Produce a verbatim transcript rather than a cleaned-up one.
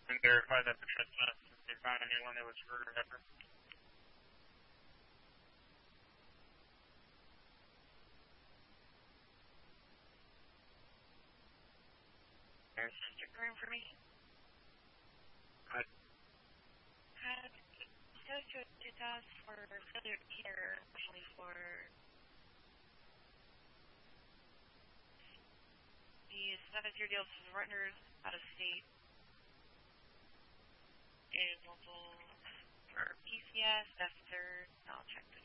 And verify that the trespass, if they found anyone that was hurt or ever. There's Mister Groom for me. Good. Had goes to a task for failure to care, especially for the seven zero deals with runners out of state. Is local for P C S, that's third. I'll check this.